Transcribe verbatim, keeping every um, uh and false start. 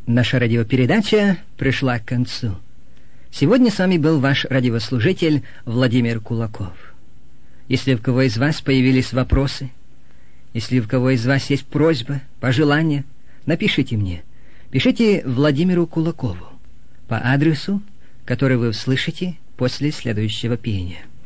Наша радиопередача пришла к концу. Сегодня с вами был ваш радиослужитель Владимир Кулаков. Если у кого из вас появились вопросы, если у кого из вас есть просьба, пожелания, напишите мне. Пишите Владимиру Кулакову по адресу, который вы услышите после следующего пения.